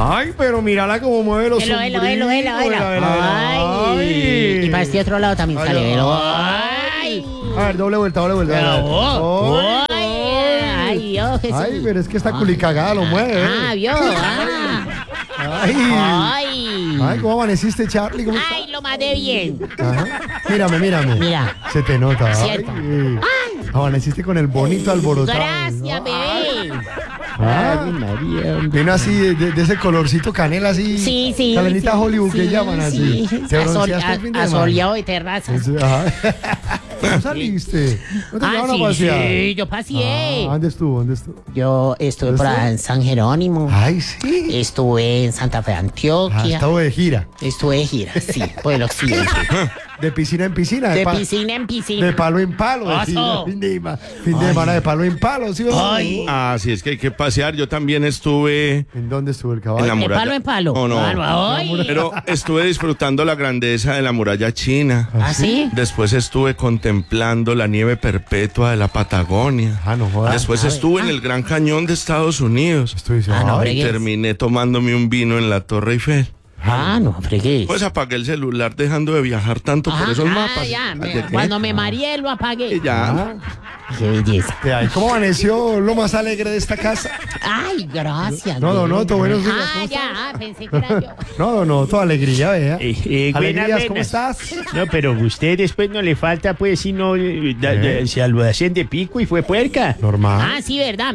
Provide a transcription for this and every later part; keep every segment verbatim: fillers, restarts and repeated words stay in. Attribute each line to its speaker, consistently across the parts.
Speaker 1: Ay, pero mírala cómo mueve los
Speaker 2: Velo,
Speaker 1: sombritos.
Speaker 2: velo, velo, velo, velo. Ay. Y para este otro lado también
Speaker 1: Ay,
Speaker 2: sale, velo.
Speaker 1: ay. A ver, doble vuelta, doble vuelta.
Speaker 2: Pero,
Speaker 1: Ay,
Speaker 2: Ay, ay, Dios, Jesús.
Speaker 1: Ay, pero es que esta culicagada lo mueve.
Speaker 2: Ah, vio. Ah.
Speaker 1: Ay.
Speaker 2: Ay.
Speaker 1: Ay, ¿cómo amaneciste, Charlie? ¿Cómo estás?
Speaker 2: Ay, lo maté bien.
Speaker 1: Ajá. Mírame, mírame.
Speaker 2: Mira.
Speaker 1: Se te nota.
Speaker 2: Cierto.
Speaker 1: Ay. Amaneciste con el bonito alborotado.
Speaker 2: Gracias, bebé.
Speaker 1: Ah,
Speaker 3: María,
Speaker 1: vino así de, de- de ese colorcito canela así.
Speaker 2: Sí, sí.
Speaker 1: Calenita
Speaker 2: sí,
Speaker 1: Hollywood que
Speaker 2: sí,
Speaker 1: llaman así.
Speaker 2: sí.
Speaker 1: ¿Te
Speaker 2: Asol-
Speaker 1: bronceaste el fin de
Speaker 2: a-
Speaker 1: semana?
Speaker 2: Asoleado de terraza.
Speaker 1: Eso, ajá. ¿No saliste? ¿No te
Speaker 2: Ah,
Speaker 1: llevaron a
Speaker 2: sí,
Speaker 1: pasear?
Speaker 2: sí, yo paseé.
Speaker 1: Ah, ¿dónde estuvo? ¿Dónde estuvo?
Speaker 2: Yo estuve
Speaker 1: ¿Dónde
Speaker 2: por
Speaker 1: estuvo?
Speaker 2: allá en San Jerónimo.
Speaker 1: Ay, sí.
Speaker 2: Estuve en Santa Fe,
Speaker 1: Ah,
Speaker 2: Antioquia.
Speaker 1: estaba de gira.
Speaker 2: Estuve de gira, sí, por el occidente.
Speaker 1: De piscina en piscina.
Speaker 2: De
Speaker 1: pa-
Speaker 2: piscina en piscina.
Speaker 1: De palo en palo. de
Speaker 2: Oso.
Speaker 1: gira, fin de, ma- fin de semana de palo en palo. ¿Sí o no?
Speaker 2: Ay.
Speaker 4: Ah, sí, es que hay que pasear. Yo también estuve
Speaker 1: ¿En dónde estuvo el
Speaker 4: en
Speaker 1: caballo?
Speaker 4: la
Speaker 2: De
Speaker 4: muralla.
Speaker 2: palo en palo.
Speaker 4: No, no.
Speaker 2: Ah, no, ay.
Speaker 4: Pero estuve disfrutando la grandeza de la muralla china.
Speaker 2: ¿Ah, sí?
Speaker 4: Después estuve contemplando la nieve perpetua de la Patagonia.
Speaker 1: Ah, no jodas.
Speaker 4: Después
Speaker 2: a ver.
Speaker 4: estuve en el Gran Cañón de Estados Unidos.
Speaker 1: Estoy diciendo,
Speaker 2: Ah, no,
Speaker 1: ay,
Speaker 2: hombre.
Speaker 4: Y terminé tomándome un vino en la Torre Eiffel.
Speaker 2: Ah, no, fregué.
Speaker 4: Pues apagué el celular dejando de viajar tanto por
Speaker 2: Ah,
Speaker 4: esos
Speaker 2: ah,
Speaker 4: mapas.
Speaker 2: ya,
Speaker 4: ¿De
Speaker 2: me-
Speaker 4: qué?
Speaker 2: cuando me mareé lo apagué.
Speaker 4: Y ya.
Speaker 1: Ah,
Speaker 2: Qué belleza.
Speaker 1: de ahí, ¿cómo amaneció lo más alegre de esta casa?
Speaker 2: Ay, gracias.
Speaker 1: No,
Speaker 2: bebé.
Speaker 1: Donoto, buenos días.
Speaker 2: Ah,
Speaker 1: ¿Cómo estás?
Speaker 2: ya, ah, pensé que era yo.
Speaker 1: No, Donoto, alegría, vea.
Speaker 3: Eh, eh,
Speaker 1: Alegrías,
Speaker 3: buenas,
Speaker 1: ¿cómo
Speaker 3: buenas.
Speaker 1: estás?
Speaker 3: No, pero usted después no le falta, pues, si no, eh, da- da- saludación de pico y fue puerca.
Speaker 1: Normal.
Speaker 2: Ah, sí, ¿verdad?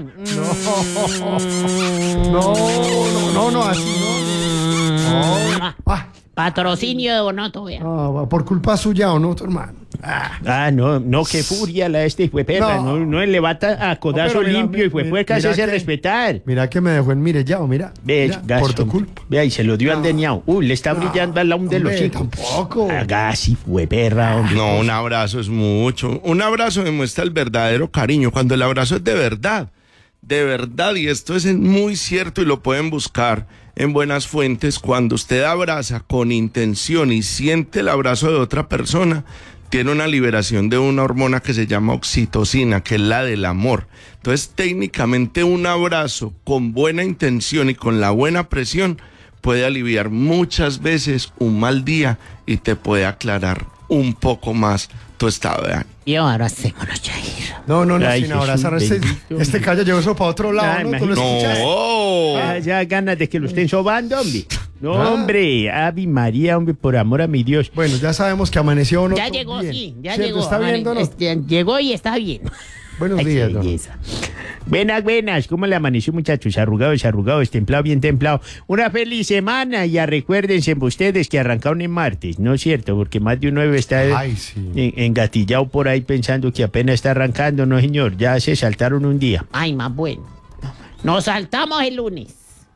Speaker 1: No, no, no, no, así no.
Speaker 2: Ah,
Speaker 1: Ah,
Speaker 2: Patrocinio de Bonoto, vea.
Speaker 1: ah, por culpa suya o no, tu hermano. Ah,
Speaker 3: Ah, no, no, qué furia la este y fue perra.
Speaker 1: No.
Speaker 3: No, no, le bata a codazo
Speaker 1: No, pero mira,
Speaker 3: limpio y fue
Speaker 1: mira,
Speaker 3: puerca,
Speaker 1: mira
Speaker 3: se hace
Speaker 1: que-
Speaker 3: respetar.
Speaker 1: mira que me dejó en mirellao, mira.
Speaker 3: Ve,
Speaker 1: mira,
Speaker 3: gasto.
Speaker 1: por tu culpa.
Speaker 3: Vea, y se lo dio al deñao. Uy, le está brillando al lado de los
Speaker 1: Hombre,
Speaker 3: hijos.
Speaker 1: tampoco.
Speaker 3: Haga así, fue perra, hombre.
Speaker 4: No, un abrazo es mucho. Un abrazo demuestra el verdadero cariño. Cuando el abrazo es de verdad. De verdad. Y esto es muy cierto y lo pueden buscar en buenas fuentes. Cuando usted abraza con intención y siente el abrazo de otra persona, tiene una liberación de una hormona que se llama oxitocina, que es la del amor. Entonces, técnicamente un abrazo con buena intención y con la buena presión puede aliviar muchas veces un mal día y te puede aclarar un poco más tu estado de ánimo.
Speaker 2: Y ahora hacémonos ya ir.
Speaker 1: No, no, no,
Speaker 3: Ay,
Speaker 1: sin
Speaker 3: Jesús
Speaker 1: abrazar. Este,
Speaker 3: bendito.
Speaker 1: este callo llevó eso para otro lado,
Speaker 3: Ah,
Speaker 1: ¿no? ¿Tú lo
Speaker 3: imagínate.
Speaker 1: escuchas?
Speaker 4: No.
Speaker 3: Ah, ya ganas de que lo estén sobando, hombre. No,
Speaker 1: Ah.
Speaker 3: hombre, Ave María, hombre, por amor a mi Dios.
Speaker 1: Bueno, ya sabemos que amaneció o no.
Speaker 2: Ya llegó, sí, ya
Speaker 1: ¿Cierto?
Speaker 2: llegó.
Speaker 1: ¿Está bien,
Speaker 2: Amane-
Speaker 1: no?
Speaker 2: este, Llegó y está bien.
Speaker 1: Buenos
Speaker 2: Ay, qué
Speaker 1: días, Dono.
Speaker 2: belleza.
Speaker 3: Buenas, buenas. ¿Cómo le amaneció, muchachos? Arrugados, arrugados, templado, bien templado. Una feliz semana. Ya recuérdense ustedes que arrancaron en martes, ¿no es cierto? Porque más de uno debe estar
Speaker 1: Ay, sí.
Speaker 3: en- engatillado por ahí pensando que apenas está arrancando. No, señor, ya se saltaron un día.
Speaker 2: Ay, más bueno. Nos saltamos el lunes.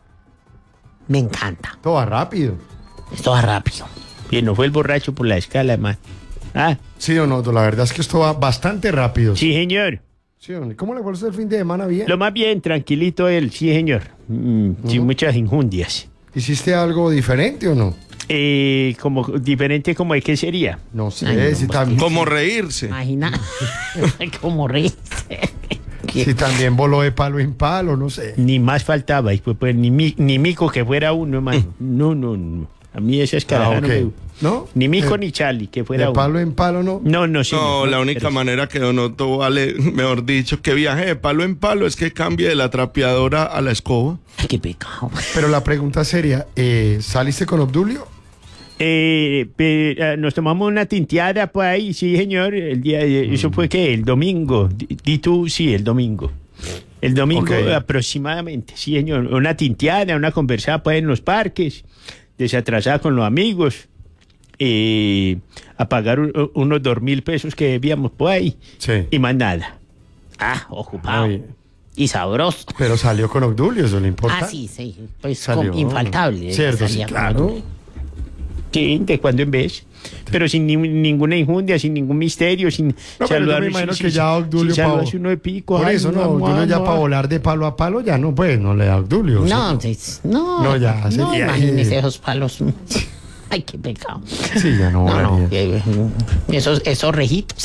Speaker 2: Me encanta.
Speaker 1: Todo va rápido.
Speaker 2: Esto va rápido.
Speaker 3: Bien, no fue el borracho por la escala, man. Ah,
Speaker 1: Sí o no, la verdad es que esto va bastante rápido.
Speaker 3: sí, señor.
Speaker 1: Sí, o no. ¿Cómo le fue el fin de semana bien?
Speaker 3: Lo más bien, tranquilito él, sí, señor. Mm, Sin muchas injundias.
Speaker 1: ¿Hiciste algo diferente o no?
Speaker 3: Eh, como diferente, como de qué sería.
Speaker 1: No sé,
Speaker 2: Ay, no,
Speaker 1: si,
Speaker 2: pues,
Speaker 1: también,
Speaker 4: Como reírse.
Speaker 2: Imagina. Como reírse.
Speaker 1: si también voló de palo en palo, no sé.
Speaker 3: Ni más faltaba, y pues, pues, ni, mi- ni mico que fuera uno, hermano. No, no, no. A mí esa escala
Speaker 1: Ah, ok.
Speaker 3: no me-
Speaker 1: ¿No?
Speaker 3: Ni mico
Speaker 1: Eh,
Speaker 3: ni Charlie, que fuera
Speaker 1: De
Speaker 3: uno.
Speaker 1: palo en palo, no.
Speaker 3: No, no, sí.
Speaker 4: No, la única
Speaker 3: pero-
Speaker 4: manera que Donoto vale, mejor dicho, que viaje de palo en palo es que cambie de la trapeadora a la escoba.
Speaker 2: Ay, qué pecado.
Speaker 1: Pero la pregunta seria, eh, ¿saliste con Obdulio?
Speaker 3: Eh, pe- eh, nos tomamos una tinteada por ahí, sí, señor. El día, eh, ¿Eso fue qué? El domingo. Di, di tú, sí, el domingo. El domingo
Speaker 1: Ok.
Speaker 3: aproximadamente, sí, señor. Una tinteada, una conversada pues, en los parques, desatrasada con los amigos. Eh, a pagar un- unos dos mil pesos que debíamos por ahí.
Speaker 1: Sí.
Speaker 3: Y más nada.
Speaker 2: Ah, ocupado.
Speaker 1: Oye,
Speaker 2: Y sabroso.
Speaker 1: pero salió con Obdulio, eso le importa.
Speaker 2: Ah, sí, sí. Pues
Speaker 1: Salió.
Speaker 2: con- infaltable.
Speaker 1: Cierto, sí,
Speaker 2: Salía con-
Speaker 1: claro.
Speaker 3: Sí, de cuando en vez. Pero sin ni- ninguna injundia, sin ningún misterio, sin
Speaker 1: No, pero yo
Speaker 3: saludar-
Speaker 1: me imagino
Speaker 3: sin-
Speaker 1: que ya
Speaker 3: sin-
Speaker 1: Obdulio
Speaker 3: sin
Speaker 1: pa-
Speaker 3: saludarse uno de pico.
Speaker 1: Por
Speaker 3: ay,
Speaker 1: eso, no,
Speaker 3: mua,
Speaker 1: Obdulio ya
Speaker 3: mua.
Speaker 1: para volar de palo a palo, ya no, pues, no le da Obdulio.
Speaker 2: No,
Speaker 1: ¿sí?
Speaker 2: sí, no.
Speaker 1: No, ya,
Speaker 2: No,
Speaker 1: sería-
Speaker 2: imagínese esos palos. Ay, qué pecado.
Speaker 1: Sí, ya no.
Speaker 2: No, no.
Speaker 1: volaría.
Speaker 2: eh, Esos, esos rejitos.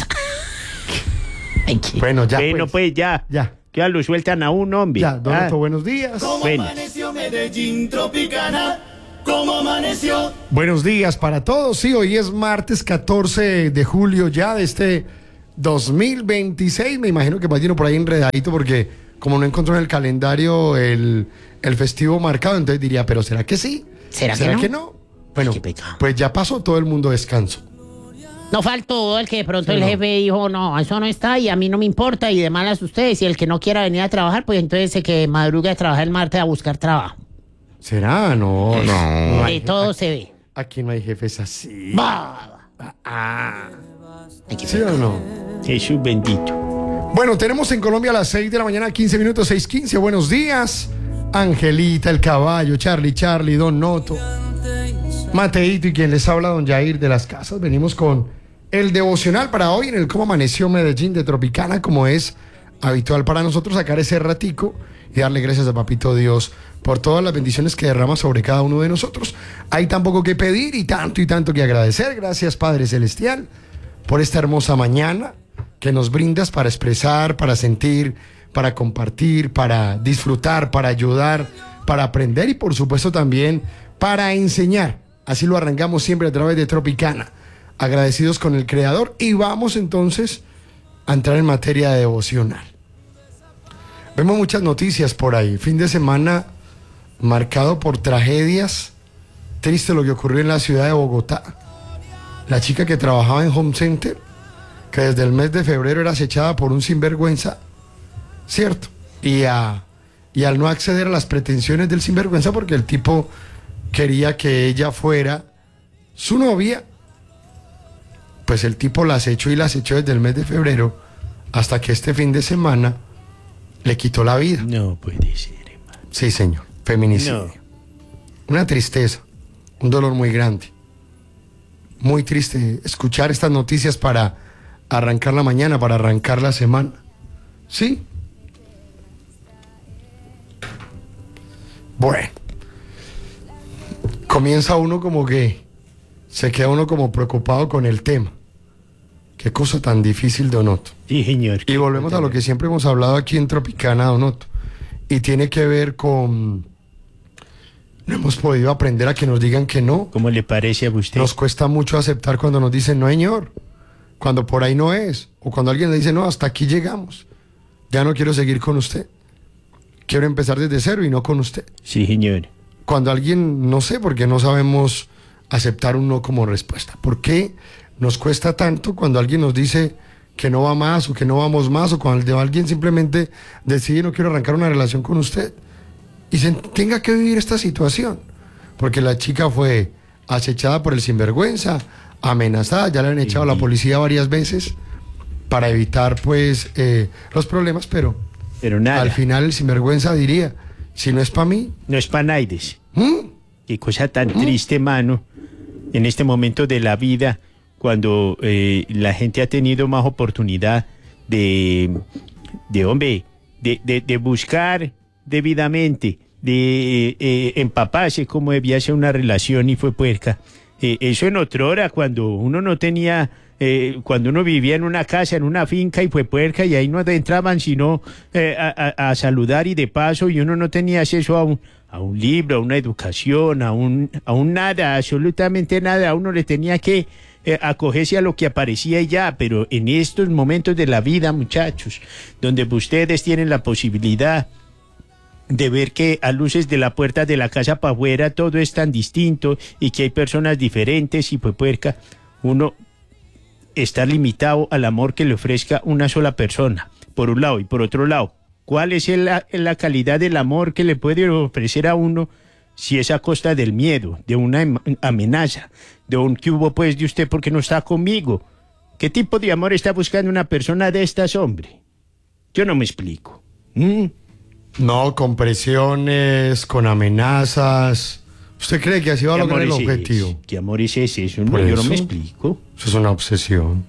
Speaker 2: Ay, qué...
Speaker 1: Bueno, ya,
Speaker 3: Bueno,
Speaker 1: pues.
Speaker 3: pues ya.
Speaker 1: Ya.
Speaker 3: Ya lo sueltan a un hombre.
Speaker 1: Ya, Donato,
Speaker 3: Ah,
Speaker 1: buenos días.
Speaker 3: bueno.
Speaker 5: Medellín Tropicana, ¿cómo amaneció?
Speaker 1: Buenos días para todos. Sí, hoy es martes catorce de julio ya de este dos mil veintiséis. Me imagino que Payino por ahí enredadito porque como no encontró en el calendario el, el festivo marcado, entonces diría, ¿pero será que sí?
Speaker 2: ¿Será,
Speaker 1: ¿Será
Speaker 2: que, no?
Speaker 1: que no? Bueno,
Speaker 2: Qué pecado.
Speaker 1: pues ya pasó todo el mundo descanso.
Speaker 2: No faltó el que de pronto
Speaker 1: Sí,
Speaker 2: el
Speaker 1: no.
Speaker 2: jefe dijo, no, eso no está y a mí no me importa y de malas ustedes. Y el que no quiera venir a trabajar, pues entonces se que madruga a trabajar el martes a buscar trabajo.
Speaker 1: ¿Será? No, no.
Speaker 2: De todo se ve.
Speaker 1: Aquí no hay jefes así.
Speaker 2: Bah.
Speaker 1: Ah,
Speaker 2: Ay, qué
Speaker 1: ¿sí o no?
Speaker 3: Jesús bendito.
Speaker 1: Bueno, tenemos en Colombia a las seis de la mañana, quince minutos, seis quince. Buenos días. Angelita, el caballo, Charlie, Charlie, Don Noto, Mateito y quien les habla, Don Jair de las Casas. Venimos con el devocional para hoy en el Cómo Amaneció Medellín de Tropicana, como es habitual para nosotros sacar ese ratico y darle gracias a Papito Dios por todas las bendiciones que derrama sobre cada uno de nosotros. Hay tan poco que pedir y tanto y tanto que agradecer. Gracias, Padre Celestial, por esta hermosa mañana que nos brindas para expresar, para sentir, para compartir, para disfrutar, para ayudar, para aprender y por supuesto también para enseñar. Así lo arrancamos siempre a través de Tropicana. Agradecidos con el Creador y vamos entonces a entrar en materia devocional. Vemos muchas noticias por ahí. Fin de semana marcado por tragedias. Triste lo que ocurrió en la ciudad de Bogotá. La chica que trabajaba en Home Center, que desde el mes de febrero era acechada por un sinvergüenza, ¿cierto? Y, a, y al no acceder a las pretensiones del sinvergüenza porque el tipo quería que ella fuera su novia, pues el tipo la acechó y la acechó desde el mes de febrero hasta que este fin de semana le quitó la vida.
Speaker 3: No puede ser, hermano.
Speaker 1: Sí, señor, feminicidio.
Speaker 3: No.
Speaker 1: Una tristeza, un dolor muy grande. Muy triste escuchar estas noticias para arrancar la mañana, para arrancar la semana. Sí. Bueno. Comienza uno como que se queda uno como preocupado con el tema. Qué cosa tan difícil, Don Otto.
Speaker 3: Sí, señor.
Speaker 1: Y volvemos a lo que siempre hemos hablado aquí en Tropicana, Don Otto. Y tiene que ver con... No hemos podido aprender a que nos digan que no.
Speaker 3: ¿Cómo le parece a usted?
Speaker 1: Nos cuesta mucho aceptar cuando nos dicen no, señor. Cuando por ahí no es. O cuando alguien le dice no, hasta aquí llegamos. Ya no quiero seguir con usted. Quiero empezar desde cero y no con usted.
Speaker 3: Sí, señor.
Speaker 1: Cuando alguien, no sé, porque no sabemos aceptar un no como respuesta. ¿Por qué nos cuesta tanto cuando alguien nos dice que no va más o que no vamos más o cuando alguien simplemente decide no quiero arrancar una relación con usted y se tenga que vivir esta situación? Porque la chica fue acechada por el sinvergüenza, amenazada, ya le han echado a la policía varias veces para evitar pues eh, los problemas, pero
Speaker 3: Pero nada.
Speaker 1: al final el sinvergüenza diría, si no es para mí,
Speaker 3: No es panaides.
Speaker 1: ¿Mm?
Speaker 3: Qué cosa tan triste, mano. En este momento de la vida, cuando eh, la gente ha tenido más oportunidad de, de hombre, de, de, de buscar debidamente, de eh, empaparse cómo debía ser una relación y fue puerca. Eh, eso en otra hora, cuando uno no tenía, eh, cuando uno vivía en una casa, en una finca y fue puerca y ahí no entraban sino eh, a, a- a saludar y de paso y uno no tenía acceso a un, a un libro, a una educación, a un, a un nada, absolutamente nada. A uno le tenía que eh, acogerse a lo que aparecía y ya, pero en estos momentos de la vida, muchachos, donde ustedes tienen la posibilidad de ver que a luces de la puerta de la casa para afuera todo es tan distinto y que hay personas diferentes y pues puerca, uno está limitado al amor que le ofrezca una sola persona, por un lado, y por otro lado, ¿cuál es la, la calidad del amor que le puede ofrecer a uno si es a costa del miedo, de una em- amenaza, de un que hubo pues de usted porque no está conmigo? ¿Qué tipo de amor está buscando una persona de estas, hombre? Yo no me explico. ¿Mm?
Speaker 1: No, con presiones, con amenazas. ¿Usted cree que así va a
Speaker 3: ¿Qué
Speaker 1: lograr el
Speaker 3: amor es ese?
Speaker 1: objetivo?
Speaker 3: ¿Qué amor es ese? Eso no,
Speaker 1: Por
Speaker 3: yo no
Speaker 1: eso.
Speaker 3: me explico.
Speaker 1: Eso es una obsesión.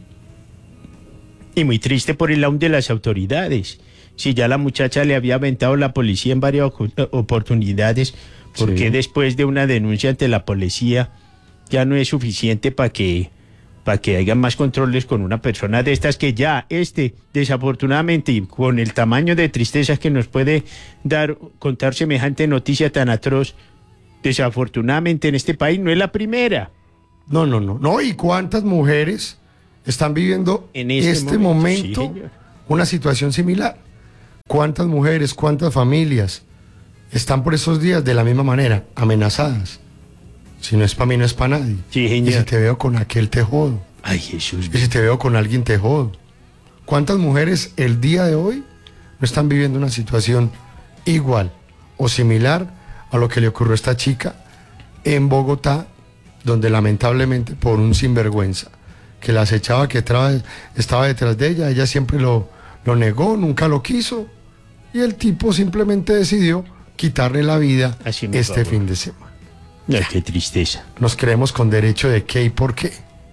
Speaker 3: Y muy triste por el lado de las autoridades. Si ya la muchacha le había aventado la policía en varias ocu- oportunidades, ¿por
Speaker 1: Sí.
Speaker 3: qué después de una denuncia ante la policía ya no es suficiente para que para que haya más controles con una persona de estas que ya, este, desafortunadamente, y con el tamaño de tristeza que nos puede dar contar semejante noticia tan atroz, desafortunadamente en este país no es la primera.
Speaker 1: No, no, no. No, ¿y cuántas mujeres están viviendo
Speaker 3: En
Speaker 1: en
Speaker 3: este
Speaker 1: este,
Speaker 3: momento,
Speaker 1: momento,
Speaker 3: sí, señor.
Speaker 1: una situación similar? ¿Cuántas mujeres, cuántas familias están por esos días de la misma manera, amenazadas? Si no es para mí, no es para nadie.
Speaker 3: Sí,
Speaker 1: Y
Speaker 3: señor.
Speaker 1: si te veo con aquel, te jodo.
Speaker 3: Ay, Jesús.
Speaker 1: Y si te veo con alguien, te jodo. ¿Cuántas mujeres el día de hoy no están viviendo una situación igual o similar a lo que le ocurrió a esta chica en Bogotá, donde lamentablemente por un sinvergüenza que la acechaba, que tra- estaba detrás de ella, ella siempre lo, lo negó, nunca lo quiso, y el tipo simplemente decidió quitarle la vida
Speaker 3: Así me
Speaker 1: este
Speaker 3: favor.
Speaker 1: fin de semana?
Speaker 3: Ay, qué tristeza.
Speaker 1: Nos creemos con derecho de qué y por qué.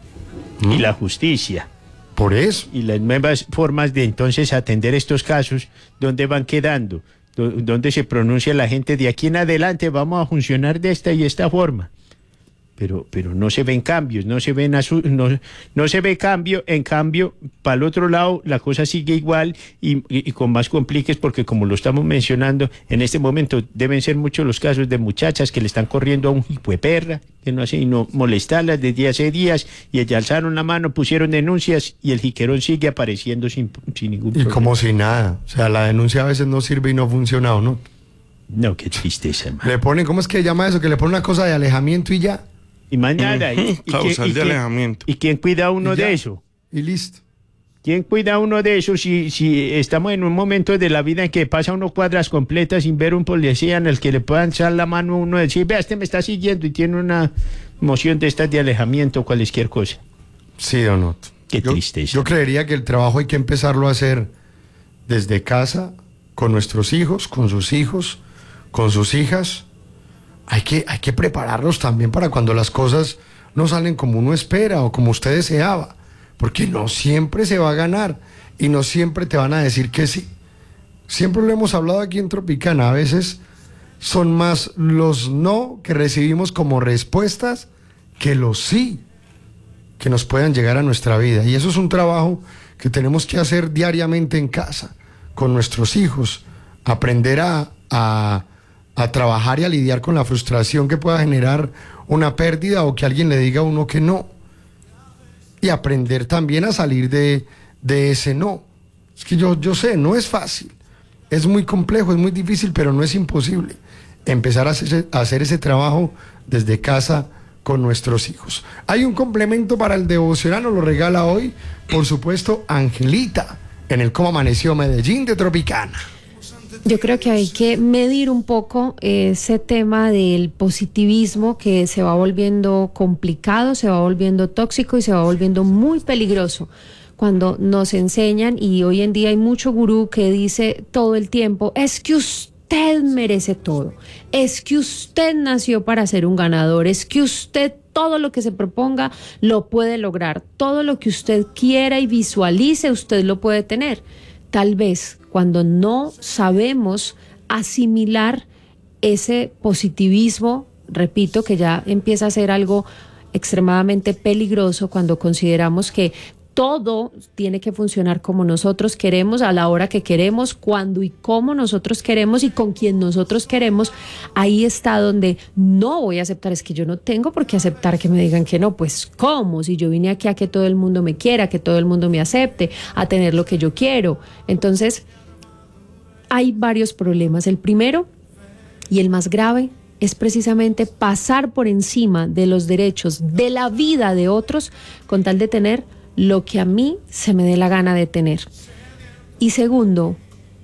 Speaker 3: Y la justicia.
Speaker 1: Por eso.
Speaker 3: Y las nuevas formas de entonces atender estos casos, ¿dónde van quedando? ¿Dó- ¿Dónde se pronuncia la gente? De aquí en adelante vamos a funcionar de esta y esta forma. Pero, pero no se ven cambios, no se ven asu- no, no se ve cambio. En cambio, para el otro lado, la cosa sigue igual y, y- y con más compliques, porque como lo estamos mencionando, en este momento deben ser muchos los casos de muchachas que le están corriendo a un hijo de perra, que no hace sino molestarlas desde hace días, y ellas alzaron la mano, pusieron denuncias y el jiquerón sigue apareciendo sin, sin ningún
Speaker 1: Y
Speaker 3: problema.
Speaker 1: como si nada. O sea, la denuncia a veces no sirve y no funciona, ¿o no?
Speaker 3: No, qué tristeza, hermano.
Speaker 1: Le ponen, ¿cómo es que llama eso? Que le ponen una cosa de alejamiento y ya.
Speaker 3: Y mañana, ¿y, y
Speaker 4: Causal
Speaker 3: quién- y
Speaker 4: de
Speaker 3: quién-
Speaker 4: alejamiento.
Speaker 3: ¿y quién cuida a uno
Speaker 1: Y ya.
Speaker 3: de eso?
Speaker 1: Y listo.
Speaker 3: ¿Quién cuida a uno de esos si, si estamos en un momento de la vida en que pasa uno cuadras completas sin ver un policía en el que le puedan echar la mano a uno y decir, vea, este me está siguiendo y tiene una moción de estas de alejamiento o cualquier cosa?
Speaker 1: Sí, Don Otto.
Speaker 3: Qué
Speaker 1: yo,
Speaker 3: tristeza.
Speaker 1: Yo creería que el trabajo hay que empezarlo a hacer desde casa, con nuestros hijos, con sus hijos, con sus hijas. Hay que, hay que prepararlos también para cuando las cosas no salen como uno espera o como usted deseaba. Porque no siempre se va a ganar y no siempre te van a decir que sí. Siempre lo hemos hablado aquí en Tropicana. A veces son más los no que recibimos como respuestas que los sí que nos puedan llegar a nuestra vida. Y eso es un trabajo que tenemos que hacer diariamente en casa, con nuestros hijos. Aprender a, a, a trabajar y a lidiar con la frustración que pueda generar una pérdida o que alguien le diga a uno que no. Y aprender también a salir de, de ese no. Es que yo, yo sé, no es fácil. Es muy complejo, es muy difícil, pero no es imposible. Empezar a hacer, a hacer ese trabajo desde casa con nuestros hijos. Hay un complemento para el devocional, nos lo regala hoy, por supuesto, Angelita, en el Cómo Amaneció Medellín de Tropicana.
Speaker 6: Yo creo que hay que medir un poco ese tema del positivismo que se va volviendo complicado, se va volviendo tóxico y se va volviendo muy peligroso cuando nos enseñan, y hoy en día hay mucho gurú que dice todo el tiempo, es que usted merece todo, es que usted nació para ser un ganador, es que usted todo lo que se proponga lo puede lograr, todo lo que usted quiera y visualice usted lo puede tener. Tal vez cuando no sabemos asimilar ese positivismo, repito, que ya empieza a ser algo extremadamente peligroso cuando consideramos que todo tiene que funcionar como nosotros queremos, a la hora que queremos, cuando y cómo nosotros queremos y con quien nosotros queremos. Ahí está donde no voy a aceptar, es que yo no tengo por qué aceptar que me digan que no, pues ¿cómo? Si yo vine aquí a que todo el mundo me quiera, que todo el mundo me acepte, a tener lo que yo quiero. Entonces, hay varios problemas. El primero y el más grave es precisamente pasar por encima de los derechos de la vida de otros con tal de tener lo que a mí se me dé la gana de tener. Y segundo,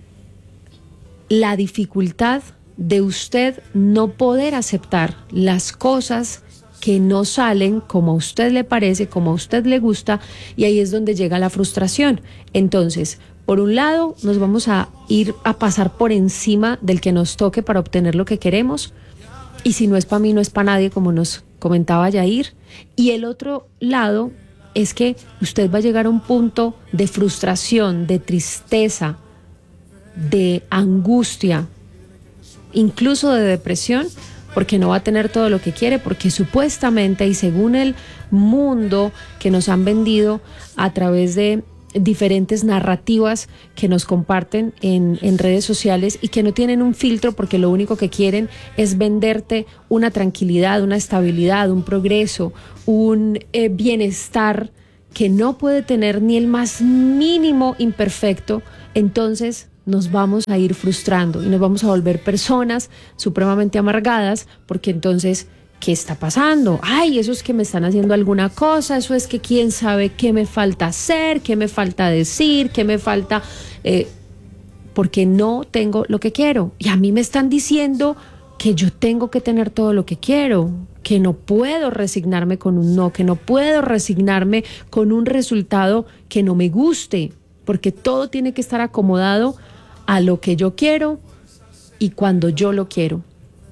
Speaker 6: la dificultad de usted no poder aceptar las cosas que no salen como a usted le parece, como a usted le gusta, y ahí es donde llega la frustración. Entonces, por un lado, nos vamos a ir a pasar por encima del que nos toque para obtener lo que queremos, y si no es para mí, no es para nadie, como nos comentaba Yair. Y el otro lado es que usted va a llegar a un punto de frustración, de tristeza, de angustia, incluso de depresión, porque no va a tener todo lo que quiere, porque supuestamente y según el mundo que nos han vendido a través de diferentes narrativas que nos comparten en, en redes sociales y que no tienen un filtro, porque lo único que quieren es venderte una tranquilidad, una estabilidad, un progreso, un eh, bienestar que no puede tener ni el más mínimo imperfecto. Entonces nos vamos a ir frustrando y nos vamos a volver personas supremamente amargadas, porque entonces, ¿qué está pasando? Ay, eso es que me están haciendo alguna cosa, eso es que quién sabe qué me falta hacer, qué me falta decir, qué me falta, eh, porque no tengo lo que quiero. Y a mí me están diciendo que yo tengo que tener todo lo que quiero, que no puedo resignarme con un no, que no puedo resignarme con un resultado que no me guste, porque todo tiene que estar acomodado a lo que yo quiero y cuando yo lo quiero.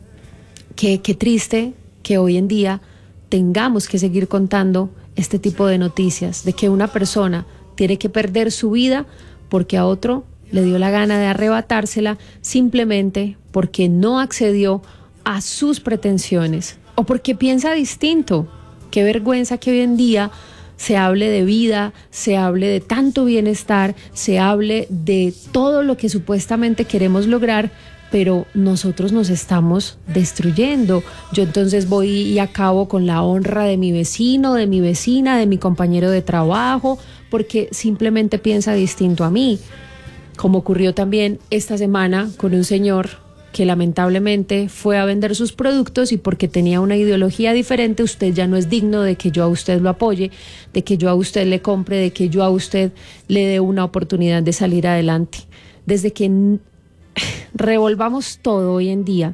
Speaker 6: Qué, qué triste que hoy en día tengamos que seguir contando este tipo de noticias, de que una persona tiene que perder su vida porque a otro le dio la gana de arrebatársela simplemente porque no accedió a sus pretensiones o porque piensa distinto. Qué vergüenza que hoy en día se hable de vida, se hable de tanto bienestar, se hable de todo lo que supuestamente queremos lograr, pero nosotros nos estamos destruyendo. Yo entonces voy y acabo con la honra de mi vecino, de mi vecina, de mi compañero de trabajo, porque simplemente piensa distinto a mí, como ocurrió también esta semana con un señor que lamentablemente fue a vender sus productos y porque tenía una ideología diferente, usted ya no es digno de que yo a usted lo apoye, de que yo a usted le compre, de que yo a usted le dé una oportunidad de salir adelante. Desde que revolvamos todo hoy en día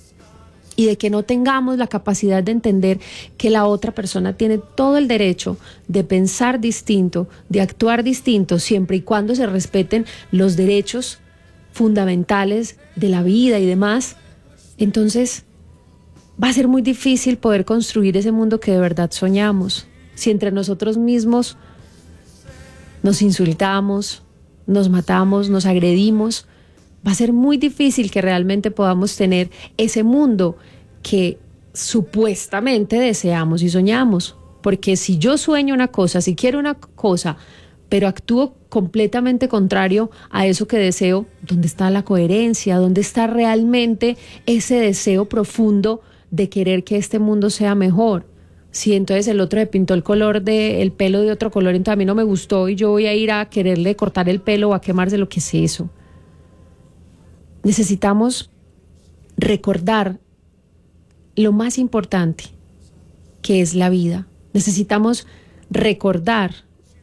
Speaker 6: y de que no tengamos la capacidad de entender que la otra persona tiene todo el derecho de pensar distinto, de actuar distinto, siempre y cuando se respeten los derechos fundamentales de la vida y demás, entonces va a ser muy difícil poder construir ese mundo que de verdad soñamos. Si entre nosotros mismos nos insultamos, nos matamos, nos agredimos, va a ser muy difícil que realmente podamos tener ese mundo que supuestamente deseamos y soñamos. Porque si yo sueño una cosa, si quiero una cosa, pero actúo completamente contrario a eso que deseo, ¿dónde está la coherencia? ¿Dónde está realmente ese deseo profundo de querer que este mundo sea mejor? Si entonces el otro le pintó el color de el pelo de otro color, entonces a mí no me gustó y yo voy a ir a quererle cortar el pelo o a quemarse, lo que es eso. Necesitamos recordar lo más importante, que es la vida. Necesitamos recordar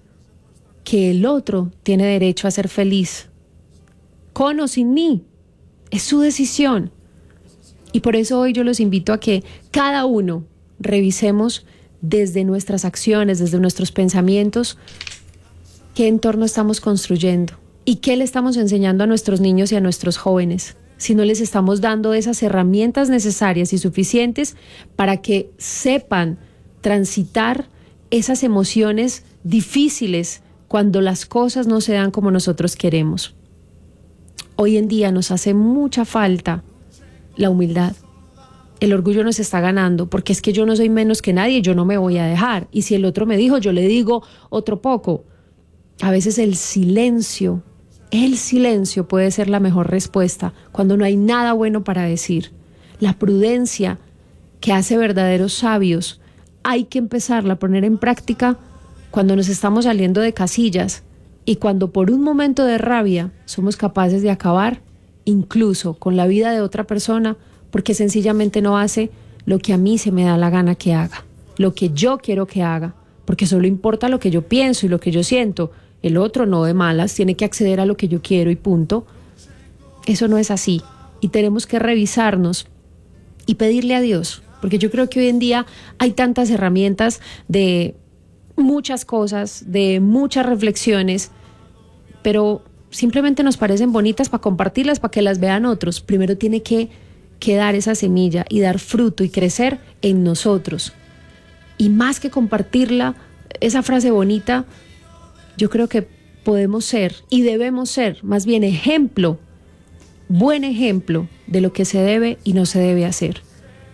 Speaker 6: que el otro tiene derecho a ser feliz, con o sin mí. Es su decisión. Y por eso hoy yo los invito a que cada uno revisemos desde nuestras acciones, desde nuestros pensamientos, qué entorno estamos construyendo y qué le estamos enseñando a nuestros niños y a nuestros jóvenes. Si no les estamos dando esas herramientas necesarias y suficientes para que sepan transitar esas emociones difíciles cuando las cosas no se dan como nosotros queremos. Hoy en día nos hace mucha falta la humildad. El orgullo nos está ganando, porque es que yo no soy menos que nadie, yo no me voy a dejar. Y si el otro me dijo, yo le digo otro poco. A veces el silencio, el silencio puede ser la mejor respuesta cuando no hay nada bueno para decir. La prudencia que hace verdaderos sabios hay que empezarla a poner en práctica cuando nos estamos saliendo de casillas y cuando por un momento de rabia somos capaces de acabar incluso con la vida de otra persona, porque sencillamente no hace lo que a mí se me da la gana que haga, lo que yo quiero que haga, porque solo importa lo que yo pienso y lo que yo siento. El otro no, de malas, tiene que acceder a lo que yo quiero y punto. Eso no es así y tenemos que revisarnos y pedirle a Dios, porque yo creo que hoy en día hay tantas herramientas de muchas cosas, de muchas reflexiones, pero simplemente nos parecen bonitas para compartirlas, para que las vean otros. Primero tiene que quedar esa semilla y dar fruto y crecer en nosotros. Y más que compartirla, esa frase bonita, yo creo que podemos ser y debemos ser más bien ejemplo, buen ejemplo de lo que se debe y no se debe hacer.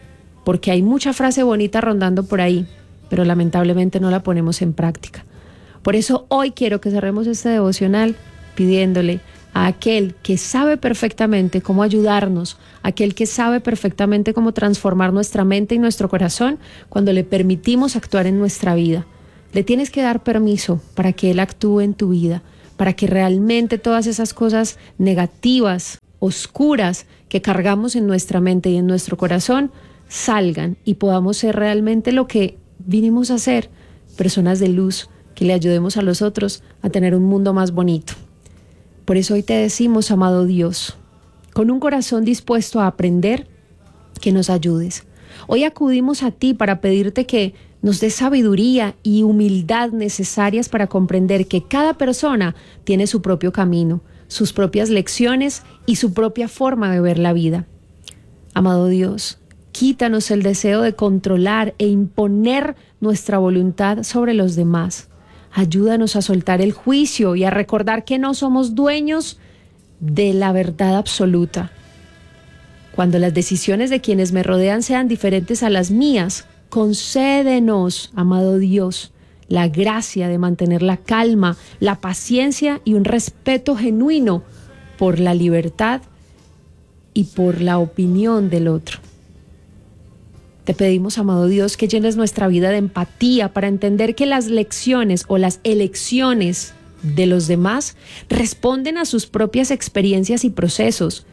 Speaker 6: porque hay mucha frase bonita rondando por ahí, pero lamentablemente no la ponemos en práctica. Por eso hoy quiero que cerremos este devocional pidiéndole a aquel que sabe perfectamente cómo ayudarnos, aquel que sabe perfectamente cómo transformar nuestra mente y nuestro corazón cuando le permitimos actuar en nuestra vida. Le tienes que dar permiso para que Él actúe en tu vida, para que realmente todas esas cosas negativas, oscuras que cargamos en nuestra mente y en nuestro corazón salgan y podamos ser realmente lo que vinimos a ser, personas de luz, que le ayudemos a los otros a tener un mundo más bonito. Por eso hoy te decimos, amado Dios, con un corazón dispuesto a aprender, que nos ayudes. Hoy acudimos a ti para pedirte que nos des sabiduría y humildad necesarias para comprender que cada persona tiene su propio camino, sus propias lecciones y su propia forma de ver la vida. Amado Dios, quítanos el deseo de controlar e imponer nuestra voluntad sobre los demás. Ayúdanos a soltar el juicio y a recordar que no somos dueños de la verdad absoluta. Cuando las decisiones de quienes me rodean sean diferentes a las mías, concédenos, amado Dios, la gracia de mantener la calma, la paciencia y un respeto genuino por la libertad y por la opinión del otro. Te pedimos, amado Dios, que llenes nuestra vida de empatía para entender que las lecciones o las elecciones de los demás responden a sus propias experiencias y procesos,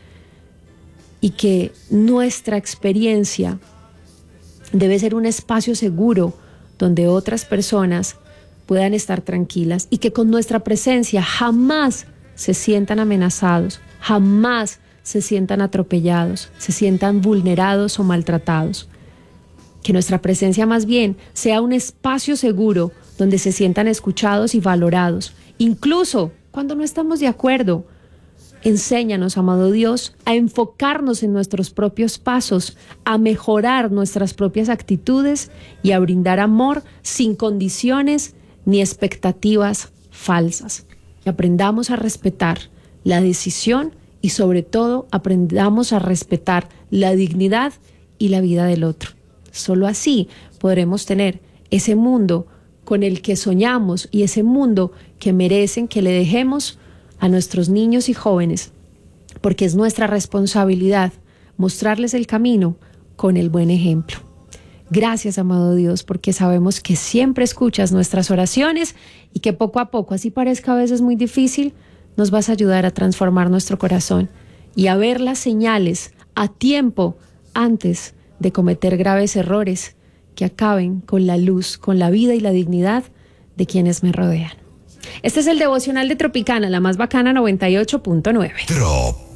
Speaker 6: y que nuestra experiencia debe ser un espacio seguro donde otras personas puedan estar tranquilas y que con nuestra presencia jamás se sientan amenazados, jamás se sientan atropellados, se sientan vulnerados o maltratados. Que nuestra presencia más bien sea un espacio seguro donde se sientan escuchados y valorados, incluso cuando no estamos de acuerdo. Enséñanos, amado Dios, a enfocarnos en nuestros propios pasos, a mejorar nuestras propias actitudes y a brindar amor sin condiciones ni expectativas falsas. Que aprendamos a respetar la decisión y sobre todo aprendamos a respetar la dignidad y la vida del otro. Solo así podremos tener ese mundo con el que soñamos y ese mundo que merecen que le dejemos a nuestros niños y jóvenes, porque es nuestra responsabilidad mostrarles el camino con el buen ejemplo. Gracias, amado Dios, porque sabemos que siempre escuchas nuestras oraciones y que poco a poco, así parezca a veces muy difícil, nos vas a ayudar a transformar nuestro corazón y a ver las señales a tiempo antes de cometer graves errores que acaben con la luz, con la vida y la dignidad de quienes me rodean. Este es el devocional de Tropicana, la más bacana noventa y ocho punto nueve.
Speaker 7: Trop.